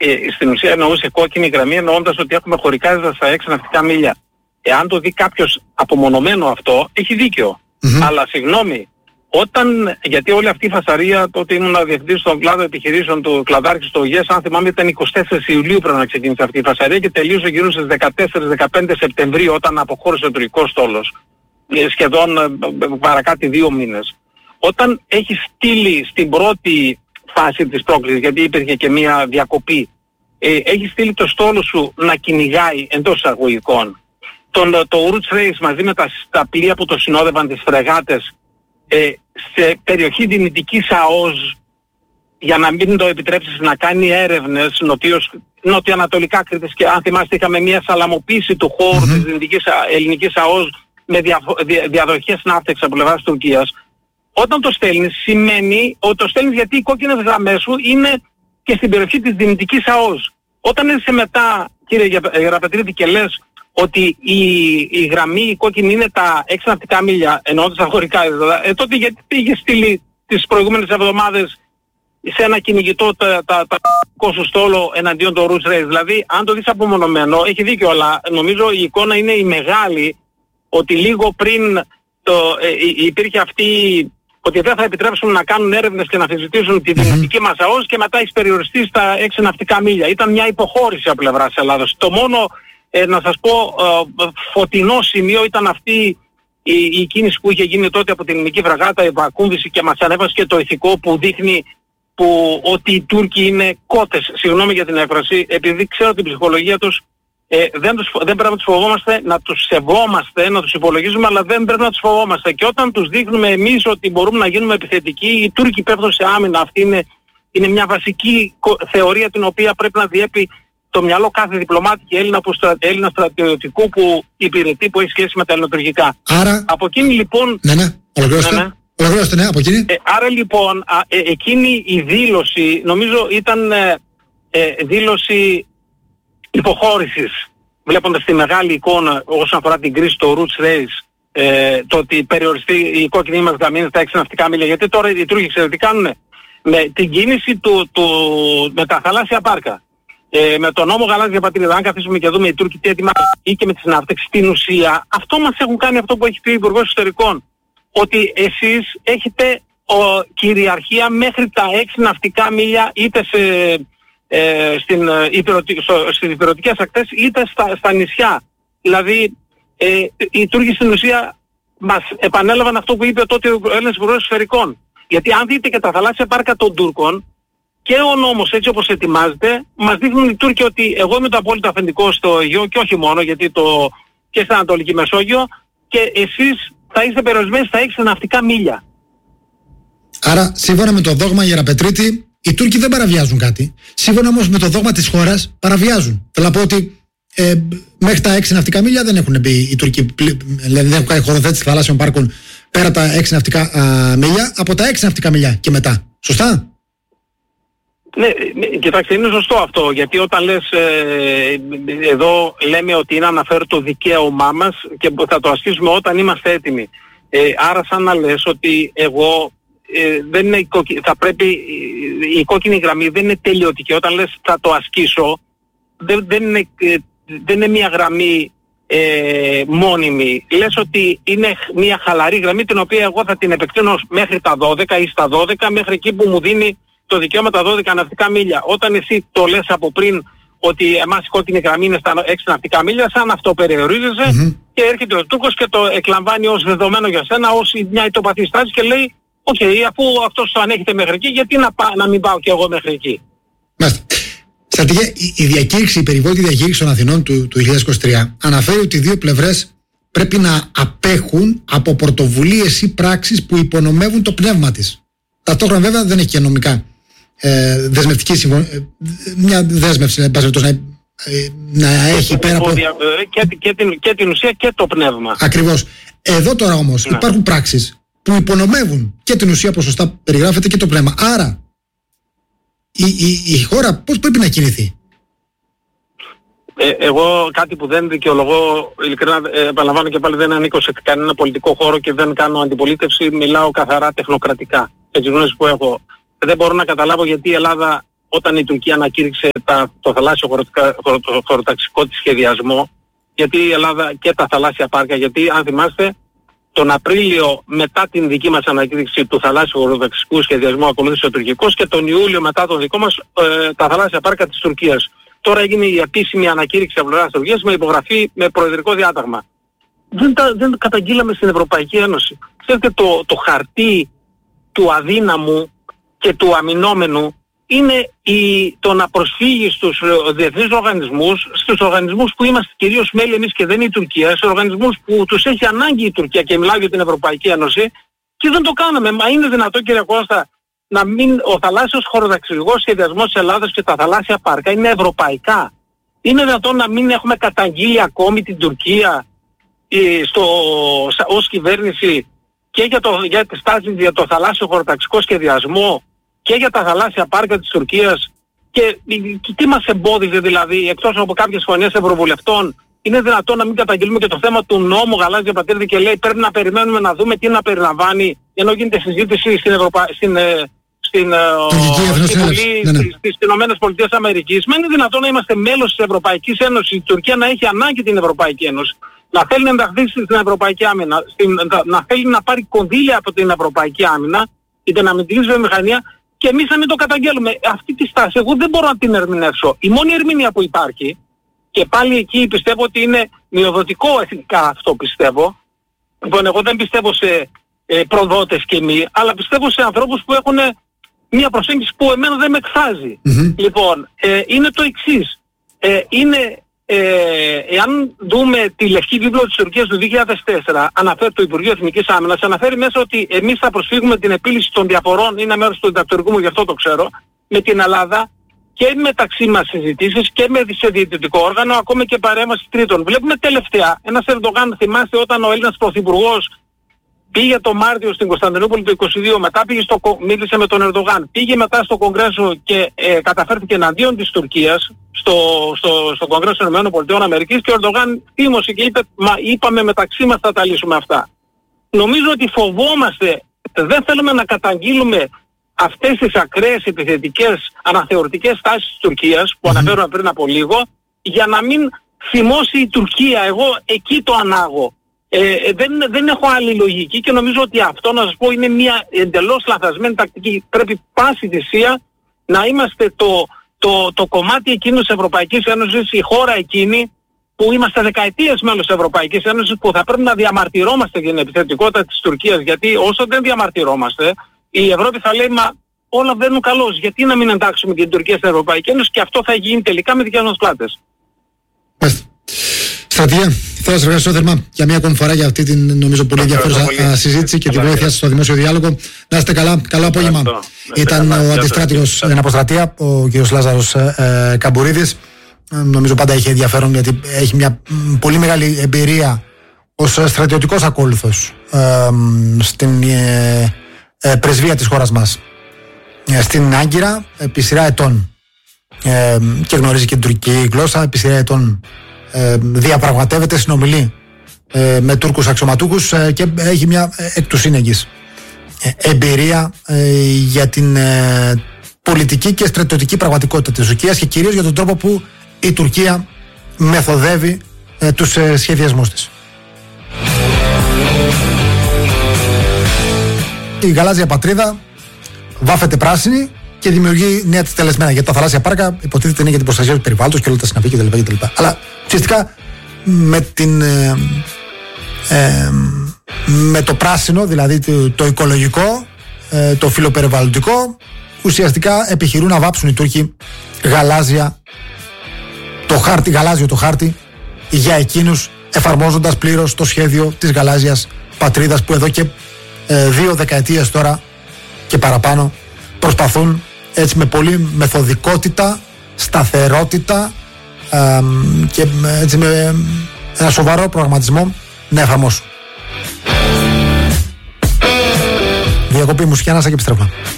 στην ουσία εννοούσε κόκκινη γραμμή εννοώντας ότι έχουμε χωρικάζοντα στα 6 ναυτικά μίλια. Εάν το δει κάποιος απομονωμένο αυτό, έχει δίκιο. Αλλά συγγνώμη, γιατί όλη αυτή η φασαρία, τότε ήμουν διευθυντής στον κλάδο επιχειρήσεων του κλαδάρχης στο ΟΓΕΣ, αν θυμάμαι ήταν 24 Ιουλίου πρέπει να ξεκίνησε αυτή η φασαρία και τελείωσε γύρω στις 14-15 Σεπτεμβρίου όταν αποχώρησε ο τουρκικός στόλος. Σχεδόν παρακάτι 2 μήνες. Όταν έχει στείλει στην πρώτη φάση της πρόκλησης, γιατί υπήρχε και μια διακοπή, έχει στείλει το στόλο σου να κυνηγάει εντός εισαγωγικών το Roots Race μαζί με τα πλοία που το συνόδευαν, τις φρεγάτες, σε περιοχή δυνητικής ΑΟΣ, για να μην το επιτρέψεις να κάνει έρευνες νοτιοανατολικά Κρήτης, και αν θυμάστε είχαμε μια σαλαμοποίηση του χώρου της δυνητικής ελληνικής ΑΟΣ με διαδοχές ναύτεξ από πλευράς Τουρκίας. Όταν το στέλνεις, σημαίνει ότι το στέλνεις γιατί οι κόκκινες γραμμές σου είναι και στην περιοχή της δυνητικής ΑΟΣ. Όταν είσαι μετά, κύριε Γεραπετρίτη, και λες ότι η γραμμή η κόκκινη είναι τα 6 ναυτικά μίλια, εννοώντας τα χωρικά, τότε γιατί πήγε στείλει τις προηγούμενες εβδομάδες σε ένα κυνηγητό τα σου στόλο εναντίον του Roots Race? Δηλαδή, αν το δεις απομονωμένο, έχει δίκιο, αλλά νομίζω η εικόνα είναι η μεγάλη, ότι λίγο πριν υπήρχε αυτή, ότι δεν θα επιτρέψουν να κάνουν έρευνες και να αμφισβητήσουν τη δυνητική μας ΑΟΣ και μετά έχει περιοριστεί στα 6 ναυτικά μίλια. Ήταν μια υποχώρηση από πλευράς Ελλάδος. Το μόνο, να σας πω, φωτεινό σημείο ήταν αυτή η κίνηση που είχε γίνει τότε από την ελληνική φραγάτα, η επακούμβηση, και μας ανέβασε και το ηθικό που δείχνει ότι οι Τούρκοι είναι κότες, συγγνώμη για την έκφραση, επειδή ξέρω την ψυχολογία τους. Δεν πρέπει να τους φοβόμαστε, να τους σεβόμαστε, να τους υπολογίζουμε, αλλά δεν πρέπει να τους φοβόμαστε. Και όταν τους δείχνουμε εμείς ότι μπορούμε να γίνουμε επιθετικοί, οι Τούρκοι πέφτουν σε άμυνα. Αυτή είναι μια βασική θεωρία την οποία πρέπει να διέπει το μυαλό κάθε διπλωμάτη και Έλληνα στρατιωτικού που υπηρετεί, που έχει σχέση με τα ελληνοτουρκικά. Άρα... Από εκείνη λοιπόν... Ολοκληρώστε, από εκείνη. Άρα λοιπόν, εκείνη η δήλωση, νομίζω ήταν δήλωση υποχώρησης, βλέποντας τη μεγάλη εικόνα όσον αφορά την κρίση του Roots Race, το ότι περιοριστεί η κόκκινη μας γραμμή στα 6 ναυτικά μίλια. Γιατί τώρα οι Τούρκοι ξέρετε τι κάνουνε? Με την κίνηση με τα θαλάσσια πάρκα, με τον νόμο Γαλάζια Πατρίδα, αν καθίσουμε και δούμε οι Τούρκοι τι ετοιμάζουν, ή και με τις ναύτεξες, στην ουσία αυτό μας έχουν κάνει αυτό που έχει πει ο Υπουργός Εξωτερικών, ότι εσείς έχετε κυριαρχία μέχρι τα 6 ναυτικά μίλια, είτε στις υπηρετικές ακτές είτε στα νησιά. Δηλαδή οι Τούρκοι στην ουσία μας επανέλαβαν αυτό που είπε τότε ο Έλληνας Υπουργός Εξωτερικών. Γιατί αν δείτε και τα θαλάσσια πάρκα των Τούρκων και ο νόμος έτσι όπως ετοιμάζεται, μας δείχνουν οι Τούρκοι ότι εγώ είμαι το απόλυτο αφεντικό στο Αιγαίο και όχι μόνο, γιατί και στην Ανατολική Μεσόγειο, και εσείς θα είστε περιορισμένοι στα 6 ναυτικά μίλια. Άρα, σύμφωνα με το δόγμα, Γεραπετρίτη, οι Τούρκοι δεν παραβιάζουν κάτι. Σύμφωνα όμως με το δόγμα της χώρας, παραβιάζουν. Θέλω να πω ότι μέχρι τα 6 ναυτικά μίλια δεν έχουν μπει οι Τούρκοι, δηλαδή δεν έχουν κάνει χωροθέτηση θαλάσσιων πάρκων πέρα τα 6 ναυτικά μίλια, από τα 6 ναυτικά μίλια και μετά. Σωστά? Ναι, κοιτάξτε, είναι σωστό αυτό, γιατί όταν λες, εδώ λέμε ότι είναι αναφέρω δικαίωμά μας και θα το ασκήσουμε όταν είμαστε έτοιμοι. Άρα σαν να λες ότι εγώ δεν είναι θα πρέπει, η κόκκινη γραμμή δεν είναι τελειωτική. Όταν λες θα το ασκήσω, δεν είναι μια γραμμή μόνιμη. Λες ότι είναι μια χαλαρή γραμμή την οποία εγώ θα την επεκτείνω μέχρι τα 12 ή στα 12, μέχρι εκεί που μου δίνει το δικαίωμα τα 12 ναυτικά μίλια. Όταν εσύ το λες από πριν ότι εμάς η κόκκινη γραμμή είναι στα 6 ναυτικά μίλια, σαν αυτό περιορίζεσαι, και έρχεται ο Τούρκος και το εκλαμβάνει ως δεδομένο για σένα, ως μια ητοπαθή στάση, και λέει οκ, αφού αυτός το ανέχεται μέχρι εκεί, γιατί να μην πάω και εγώ μέχρι εκεί. Μάλιστα. Στρατηγέ, η περιβόητη διακήρυξη των Αθηνών του 2023 αναφέρει ότι οι δύο πλευρές πρέπει να απέχουν από πρωτοβουλίες ή πράξεις που υπονομεύουν το πνεύμα της. Ταυτόχρονα βέβαια δεν έχει και νομικά δεσμευτική συμφωνία, μια δέσμευση να έχει πέρα από... Και την ουσία και το πνεύμα. Ακριβώς. Εδώ τώρα όμως υπάρχουν πράξεις που υπονομεύουν και την ουσία, όπως σωστά περιγράφεται, και το πνεύμα. Άρα η χώρα πώς πρέπει να κινηθεί? Εγώ κάτι που δεν δικαιολογώ, ειλικρινά επαναλαμβάνω και πάλι, δεν ανήκω σε κανένα πολιτικό χώρο και δεν κάνω αντιπολίτευση, μιλάω καθαρά τεχνοκρατικά. Έτσι γνώσεις που έχω. Δεν μπορώ να καταλάβω γιατί η Ελλάδα όταν η Τουρκία ανακήρυξε το θαλάσσιο χωροταξικό της σχεδιασμό, γιατί η Ελλάδα και τα θαλάσσια πάρκα, γιατί αν θυμάστε τον Απρίλιο μετά την δική μας ανακήρυξη του θαλάσσιου χωροταξικού σχεδιασμού ακολούθησε ο τουρκικός και τον Ιούλιο μετά τον δικό μας τα θαλάσσια πάρκα της Τουρκίας. Τώρα έγινε η επίσημη ανακήρυξη από πλευράς της Τουρκίας με υπογραφή με προεδρικό διάταγμα. Δεν καταγγείλαμε στην Ευρωπαϊκή Ένωση. Ξέρετε, το χαρτί του αδύναμου και του αμυνόμενου είναι το να προσφύγει στους διεθνείς οργανισμούς, στους οργανισμούς που είμαστε κυρίως μέλη εμείς και δεν είναι η Τουρκία, στους οργανισμούς που τους έχει ανάγκη η Τουρκία, και μιλάω για την Ευρωπαϊκή Ένωση, και δεν το κάναμε. Μα είναι δυνατό, κύριε Κώστα, να μην, ο θαλάσσιος χωροταξικός σχεδιασμός της Ελλάδας και τα θαλάσσια πάρκα είναι ευρωπαϊκά? Είναι δυνατόν να μην έχουμε καταγγείλει ακόμη την Τουρκία ως κυβέρνηση και για τη στάση για το θαλάσσιο χωροταξικό σχεδιασμό και για τα θαλάσσια πάρκα της Τουρκίας, και τι μας εμπόδιζε δηλαδή, εκτός από κάποιες φωνές ευρωβουλευτών? Είναι δυνατόν να μην καταγγείλουμε και το θέμα του νόμου Γαλάζια Πατρίδη και λέει πρέπει να περιμένουμε να δούμε τι να περιλαμβάνει, ενώ γίνεται συζήτηση στην Βουλή στις Ηνωμένες Πολιτείες Αμερικής? Μα είναι δυνατόν να είμαστε μέλος της Ευρωπαϊκής Ένωσης, η Τουρκία να έχει ανάγκη την Ευρωπαϊκή Ένωση, να θέλει να ενταχθεί στην Ευρωπαϊκή Άμυνα, να θέλει να πάρει κονδύλια από την Ευρωπαϊκή Άμυνα ή την αμυντική βιομηχανία, και εμείς να μην το καταγγέλουμε? Αυτή τη στάση εγώ δεν μπορώ να την ερμηνεύσω. Η μόνη ερμηνεία που υπάρχει, και πάλι εκεί πιστεύω ότι είναι μειοδοτικό εθνικά αυτό πιστεύω, λοιπόν εγώ δεν πιστεύω σε προδότες και μη, αλλά πιστεύω σε ανθρώπους που έχουν μια προσέγγιση που εμένα δεν με εκφράζει. Λοιπόν, είναι το εξής. Εάν δούμε τη Λευκή Βίβλο της Τουρκίας του 2004, αναφέρει το Υπουργείο Εθνικής Άμυνας, αναφέρει μέσα ότι εμείς θα προσφύγουμε την επίλυση των διαφορών, είναι μέρος του διδακτορικού μου, γι' αυτό το ξέρω, με την Ελλάδα, και μεταξύ μας συζητήσεις και με σε διαιτητικό όργανο, ακόμα και παρέμβαση τρίτων. Βλέπουμε τελευταία ένας Ερντογάν, θυμάστε όταν ο Έλληνας Πρωθυπουργός πήγε το Μάρτιο στην Κωνσταντινούπολη το 22, μετά μίλησε με τον Ερντογάν, πήγε μετά στο Κογκρέσο και καταφέρθηκε εναντίον της Τουρκίας στο Κογκρέσο των ΗΠΑ, και ο Ερντογάν θύμωσε και είπε είπαμε μεταξύ μας θα τα λύσουμε αυτά. Νομίζω ότι φοβόμαστε, δεν θέλουμε να καταγγείλουμε αυτές τις ακραίες επιθετικές αναθεωρητικές τάσεις της Τουρκίας που αναφέρουμε πριν από λίγο, για να μην θυμώσει η Τουρκία. Εγώ εκεί το ανάγω. Δεν έχω άλλη λογική, και νομίζω ότι αυτό, να σας πω, είναι μια εντελώς λαθασμένη τακτική. Πρέπει πάση θυσία να είμαστε το κομμάτι εκείνο της Ευρωπαϊκής Ένωσης, η χώρα εκείνη που είμαστε δεκαετίες μέλος της Ευρωπαϊκής Ένωσης, που θα πρέπει να διαμαρτυρόμαστε για την επιθετικότητα της Τουρκίας, γιατί όσο δεν διαμαρτυρόμαστε η Ευρώπη θα λέει μα όλα βαίνουν καλώς, γιατί να μην εντάξουμε και την Τουρκία στην Ευρωπαϊκή Ένωση, και αυτό θα γίνει τελικά με δικές μας πλάτες. Στρατηγέ, θέλω να σας ευχαριστώ θερμά για μια ακόμη φορά για αυτή την νομίζω πολύ ενδιαφέρουσα συζήτηση και την βοήθεια σας στο δημόσιο διάλογο. Να είστε καλά, καλό απόγευμα. Ήταν ο αντιστράτηγος στην αποστρατεία, ο κ. Λάζαρος Καμπουρίδης. Νομίζω πάντα είχε ενδιαφέρον, γιατί έχει μια πολύ μεγάλη εμπειρία ως στρατιωτικός ακόλουθος στην πρεσβεία της χώρας μας στην Άγκυρα επί σειρά ετών, και γνωρίζει και την τουρκική γλώσσα. Επί σειρά ετών διαπραγματεύεται, συνομιλεί με Τούρκους αξιωματούχους και έχει μια εκ του σύνεγγυς εμπειρία για την πολιτική και στρατιωτική πραγματικότητα της Τουρκίας, και κυρίως για τον τρόπο που η Τουρκία μεθοδεύει τους σχεδιασμούς της. Η γαλάζια πατρίδα βάφεται πράσινη και δημιουργεί νέα της τελεσμένα, γιατί τα θαλάσσια πάρκα υποτίθεται είναι για την προστασία του περιβάλλοντος και όλα τα συναφή κτλ. Αλλά ουσιαστικά με το πράσινο, δηλαδή το οικολογικό, το φιλοπεριβαλλοντικό, ουσιαστικά επιχειρούν να βάψουν οι Τούρκοι γαλάζιο το χάρτη για εκείνους, εφαρμόζοντας πλήρως το σχέδιο της γαλάζιας πατρίδας, που εδώ και 2 δεκαετίες τώρα και παραπάνω προσπαθούν έτσι με πολύ μεθοδικότητα, σταθερότητα και έτσι με ένα σοβαρό προγραμματισμό να εφαρμόσουν. Διακοπή μουσική, ανάσα και επιστρέφουμε.